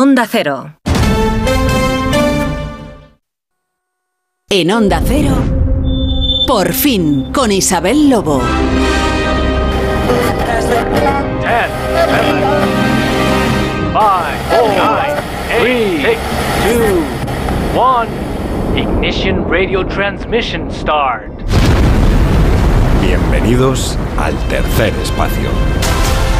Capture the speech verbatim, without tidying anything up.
Onda Cero. En Onda Cero, Por fin, con Isabel Lobo. ten, seven, five, four, nine, eight, six, two, one. Ignition radio transmission start. Bienvenidos al tercer espacio.